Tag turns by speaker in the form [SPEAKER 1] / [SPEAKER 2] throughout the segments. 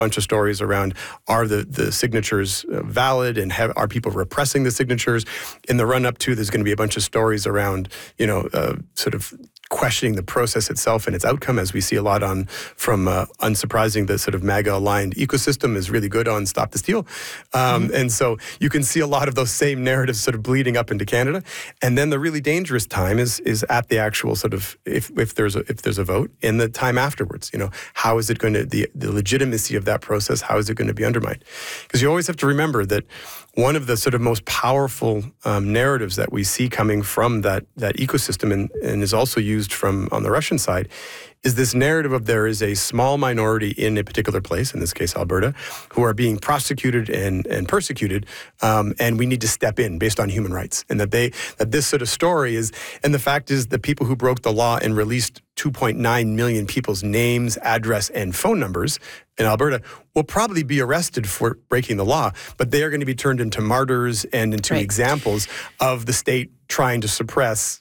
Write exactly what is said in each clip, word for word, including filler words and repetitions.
[SPEAKER 1] bunch of stories around are the, the signatures valid and have, are people repressing the signatures? In the run-up to, there's going to be a bunch of stories around, you know, uh, sort of questioning the process itself and its outcome, as we see a lot on from, uh, unsurprising, the sort of MAGA-aligned ecosystem is really good on Stop the Steal. Um, mm-hmm. And so you can see a lot of those same narratives sort of bleeding up into Canada. And then the really dangerous time is is at the actual sort of, if, if there's a, if there's a vote, in the time afterwards. You know, how is it going to, the, the legitimacy of that process, how is it going to be undermined? Because you always have to remember that one of the sort of most powerful um, narratives that we see coming from that that ecosystem and, and is also used from on the Russian side is this narrative of there is a small minority in a particular place, in this case Alberta, who are being prosecuted and, and persecuted, um, and we need to step in based on human rights. And that they that this sort of story is, and the fact is the people who broke the law and released two point nine million people's names, address, and phone numbers in Alberta will probably be arrested for breaking the law, but they are going to be turned into martyrs and into right. examples of the state trying to suppress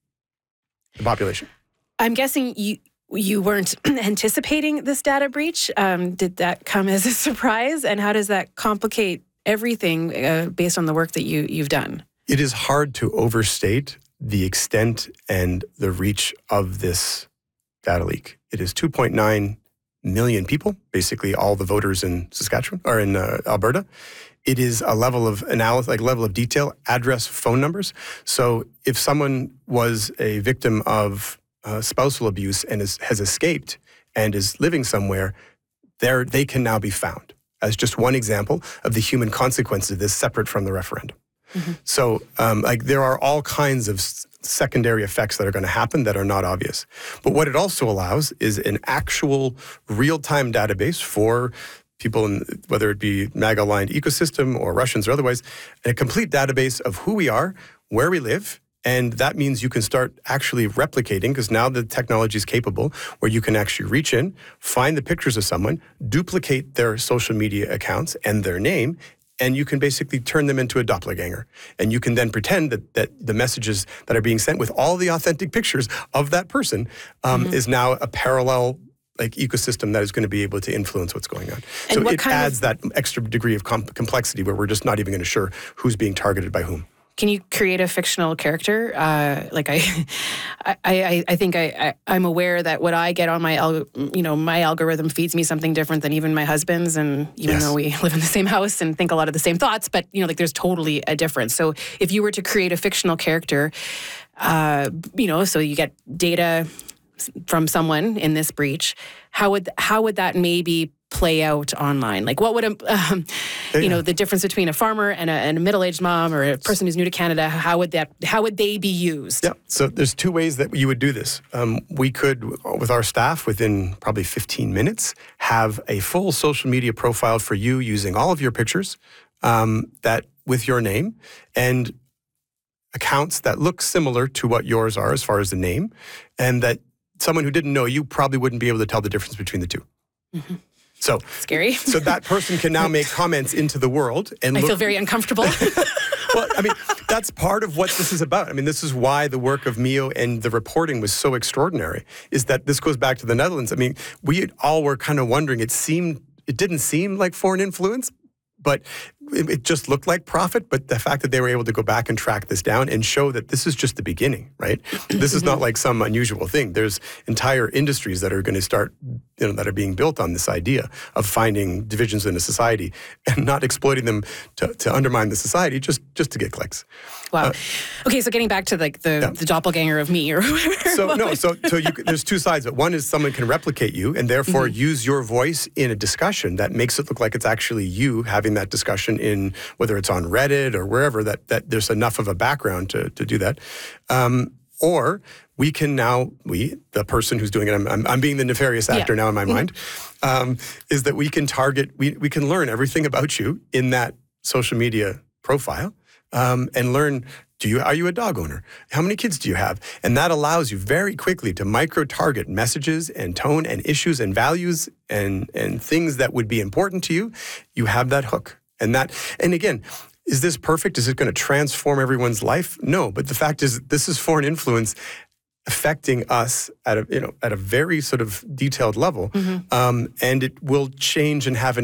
[SPEAKER 1] the population.
[SPEAKER 2] I'm guessing you you weren't anticipating this data breach. Um, did that come as a surprise? And how does that complicate everything uh, based on the work that you, you've done?
[SPEAKER 1] It is hard to overstate the extent and the reach of this data leak. It is two point nine million people, basically all the voters in Saskatchewan or in uh, Alberta. It is a level of analysis, like level of detail, address, phone numbers. So if someone was a victim of uh, spousal abuse and is, has escaped and is living somewhere, there they can now be found, as just one example of the human consequences of this, separate from the referendum. Mm-hmm. So um, like there are all kinds of s- secondary effects that are going to happen that are not obvious. But what it also allows is an actual real-time database for people, in, whether it be MAGA-aligned ecosystem or Russians or otherwise, a complete database of who we are, where we live, and that means you can start actually replicating, because now the technology is capable where you can actually reach in, find the pictures of someone, duplicate their social media accounts and their name, and you can basically turn them into a doppelganger. And you can then pretend that, that the messages that are being sent with all the authentic pictures of that person um, mm-hmm. is now a parallel like ecosystem that is going to be able to influence what's going on. And so it adds of, that extra degree of com- complexity where we're just not even going to sure who's being targeted by whom.
[SPEAKER 2] Can you create a fictional character? Uh, like I, I, I, I think I, I, I'm aware that what I get on my, al- you know, my algorithm feeds me something different than even my husband's, and even yes. though we live in the same house and think a lot of the same thoughts, but you know, like there's totally a difference. So if you were to create a fictional character, uh, you know, so you get data from someone in this breach, how would how would that maybe play out online? Like what would, a, um, yeah. you know, the difference between a farmer and a, and a middle-aged mom or a person who's new to Canada, how would that, how would they be used?
[SPEAKER 1] Yeah, so there's two ways that you would do this. Um, we could, with our staff, within probably fifteen minutes, have a full social media profile for you using all of your pictures um, that with your name and accounts that look similar to what yours are as far as the name, and that someone who didn't know you probably wouldn't be able to tell the difference between the two. Mm-hmm. So
[SPEAKER 2] scary.
[SPEAKER 1] So that person can now make comments into the world, and
[SPEAKER 2] I
[SPEAKER 1] look,
[SPEAKER 2] feel very uncomfortable.
[SPEAKER 1] Well, I mean, that's part of what this is about. I mean, this is why the work of Mio and the reporting was so extraordinary. Is that this goes back to the Netherlands? I mean, we all were kind of wondering. It seemed, it didn't seem like foreign influence, but it, it just looked like profit. But the fact that they were able to go back and track this down and show that this is just the beginning, right? This is not like some unusual thing. There's entire industries that are going to start, you know, that are being built on this idea of finding divisions in a society and not exploiting them to, to undermine the society just, just to get clicks.
[SPEAKER 2] Wow.
[SPEAKER 1] Uh,
[SPEAKER 2] okay, so getting back to like the, yeah. the doppelganger of me or whatever.
[SPEAKER 1] So no, so so you, there's two sides of it. One is someone can replicate you and therefore mm-hmm. use your voice in a discussion that makes it look like it's actually you having that discussion in, whether it's on Reddit or wherever, that that there's enough of a background to, to do that. Um, or we can now, we, the person who's doing it, I'm, I'm, I'm being the nefarious actor yeah. now in my mind, um, is that we can target, we, we can learn everything about you in that social media profile um, and learn, do you, are you a dog owner? How many kids do you have? And that allows you very quickly to micro-target messages and tone and issues and values and, and things that would be important to you. You have that hook. And that, and again, is this perfect? Is it going to transform everyone's life? No, but the fact is this is foreign influence affecting us at a you know at a very sort of detailed level,
[SPEAKER 2] Mm-hmm.
[SPEAKER 1] um, and it will change and have an